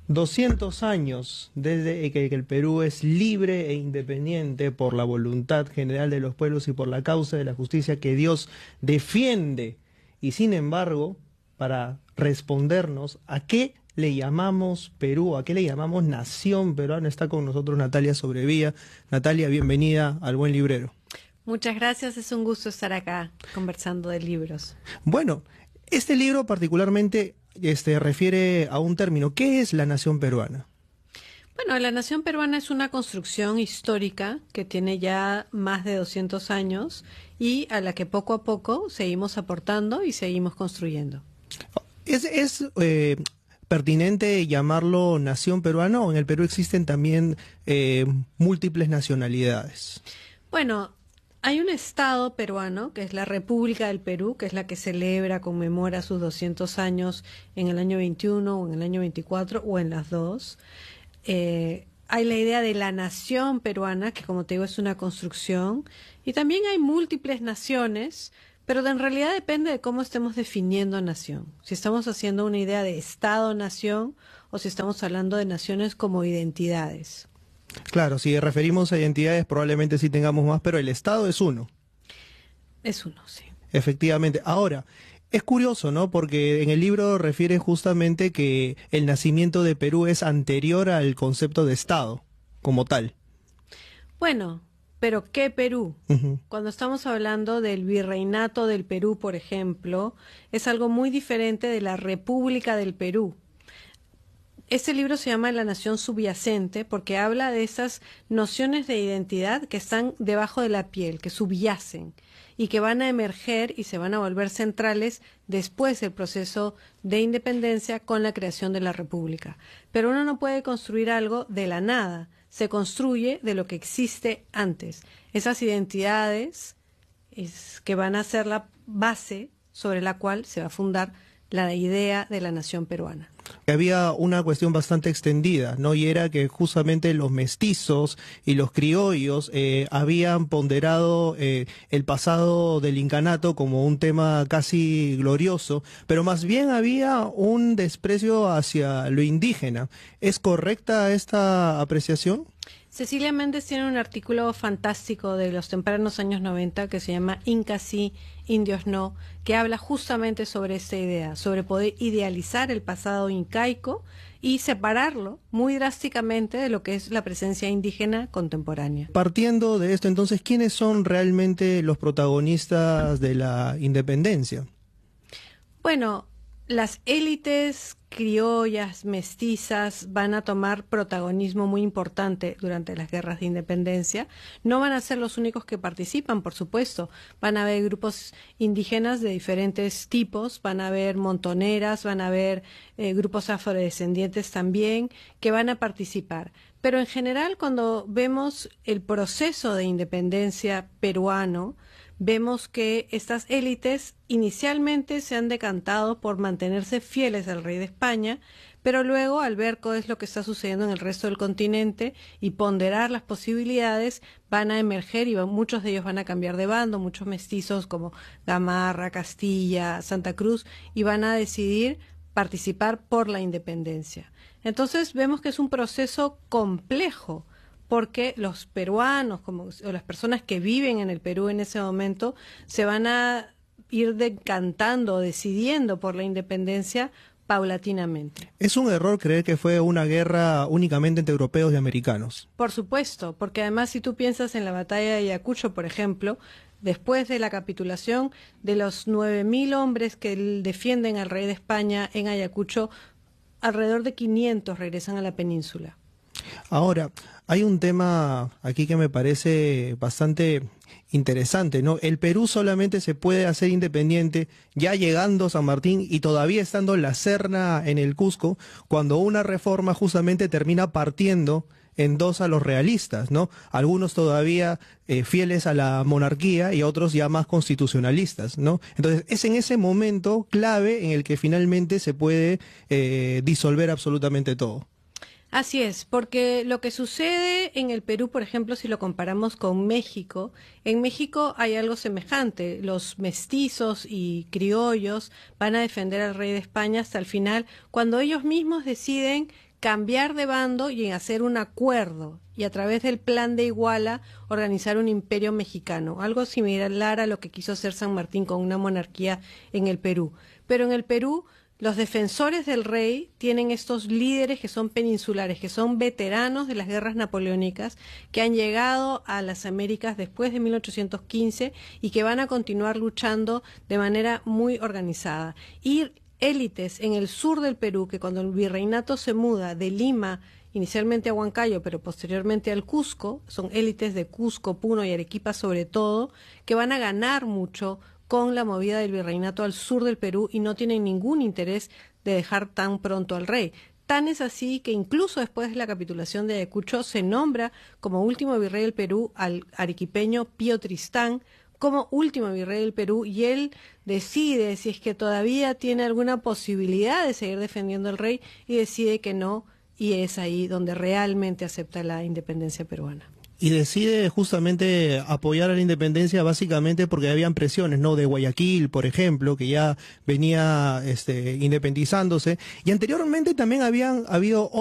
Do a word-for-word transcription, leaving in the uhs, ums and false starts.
doscientos años desde que el Perú es libre e independiente por la voluntad general de los pueblos y por la causa de la justicia que Dios defiende. Y sin embargo, para respondernos a qué le llamamos Perú, a qué le llamamos nación peruana, está con nosotros Natalia Sobrevilla. Natalia, bienvenida al Buen Librero. Muchas gracias, es un gusto estar acá conversando de libros. Bueno, este libro particularmente este, refiere a un término. ¿Qué es la nación peruana? Bueno, la nación peruana es una construcción histórica que tiene ya más de doscientos años y a la que poco a poco seguimos aportando y seguimos construyendo. Es, es eh, pertinente llamarlo nación peruana, o en el Perú existen también eh, múltiples nacionalidades. Bueno, hay un estado peruano que es la República del Perú, que es la que celebra, conmemora sus doscientos años en el año veintiuno o en el año veinticuatro o en las dos. Eh, hay la idea de la nación peruana, que como te digo es una construcción, y también hay múltiples naciones, pero en realidad depende de cómo estemos definiendo nación. Si estamos haciendo una idea de Estado-nación o si estamos hablando de naciones como identidades. Claro, si referimos a identidades probablemente sí tengamos más, pero el Estado es uno. Es uno, sí. Efectivamente. Ahora, es curioso, ¿no? Porque en el libro refiere justamente que el nacimiento de Perú es anterior al concepto de Estado como tal. Bueno, pero ¿qué Perú? Uh-huh. Cuando estamos hablando del virreinato del Perú, por ejemplo, es algo muy diferente de la República del Perú. Este libro se llama La nación subyacente porque habla de esas nociones de identidad que están debajo de la piel, que subyacen y que van a emerger y se van a volver centrales después del proceso de independencia con la creación de la República. Pero uno no puede construir algo de la nada, se construye de lo que existe antes. Esas identidades es, que van a ser la base sobre la cual se va a fundar la idea de la nación peruana. Había una cuestión bastante extendida, ¿no? Y era que justamente los mestizos y los criollos eh, habían ponderado eh, el pasado del incanato como un tema casi glorioso, pero más bien había un desprecio hacia lo indígena. ¿Es correcta esta apreciación? Cecilia Méndez tiene un artículo fantástico de los tempranos años noventa que se llama Incas sí, indios no, que habla justamente sobre esta idea, sobre poder idealizar el pasado incaico y separarlo muy drásticamente de lo que es la presencia indígena contemporánea. Partiendo de esto, entonces, ¿quiénes son realmente los protagonistas de la independencia? Bueno, las élites criollas, mestizas, van a tomar protagonismo muy importante durante las guerras de independencia. No van a ser los únicos que participan, por supuesto. Van a haber grupos indígenas de diferentes tipos, van a haber montoneras, van a haber eh, grupos afrodescendientes también que van a participar. Pero en general, cuando vemos el proceso de independencia peruano, vemos que estas élites inicialmente se han decantado por mantenerse fieles al rey de España, pero luego al ver qué es lo que está sucediendo en el resto del continente y ponderar las posibilidades, van a emerger y muchos de ellos van a cambiar de bando, muchos mestizos como Gamarra, Castilla, Santa Cruz, y van a decidir participar por la independencia. Entonces vemos que es un proceso complejo, porque los peruanos como, o las personas que viven en el Perú en ese momento se van a ir decantando, decidiendo por la independencia paulatinamente. ¿Es un error creer que fue una guerra únicamente entre europeos y americanos? Por supuesto, porque además si tú piensas en la batalla de Ayacucho, por ejemplo, después de la capitulación de los nueve mil hombres que defienden al rey de España en Ayacucho, alrededor de quinientos regresan a la península. Ahora, hay un tema aquí que me parece bastante interesante, ¿no? El Perú solamente se puede hacer independiente ya llegando San Martín y todavía estando la Serna en el Cusco, cuando una reforma justamente termina partiendo en dos a los realistas, ¿no? Algunos todavía eh, fieles a la monarquía y otros ya más constitucionalistas, ¿no? Entonces, es en ese momento clave en el que finalmente se puede eh, disolver absolutamente todo. Así es, porque lo que sucede en el Perú, por ejemplo, si lo comparamos con México, en México hay algo semejante. Los mestizos y criollos van a defender al rey de España hasta el final, cuando ellos mismos deciden cambiar de bando y en hacer un acuerdo y a través del plan de Iguala organizar un imperio mexicano, algo similar a lo que quiso hacer San Martín con una monarquía en el Perú. Pero en el Perú los defensores del rey tienen estos líderes que son peninsulares, que son veteranos de las guerras napoleónicas, que han llegado a las Américas después de mil ochocientos quince y que van a continuar luchando de manera muy organizada. Y élites en el sur del Perú, que cuando el virreinato se muda de Lima inicialmente a Huancayo, pero posteriormente al Cusco, son élites de Cusco, Puno y Arequipa sobre todo, que van a ganar mucho con la movida del virreinato al sur del Perú y no tienen ningún interés de dejar tan pronto al rey. Tan es así que incluso después de la capitulación de Ayacucho se nombra como último virrey del Perú al arequipeño Pío Tristán como último virrey del Perú, y él decide si es que todavía tiene alguna posibilidad de seguir defendiendo al rey y decide que no, y es ahí donde realmente acepta la independencia peruana. Y decide justamente apoyar a la independencia básicamente porque habían presiones, ¿no? De Guayaquil, por ejemplo, que ya venía este, independizándose. Y anteriormente también habían habido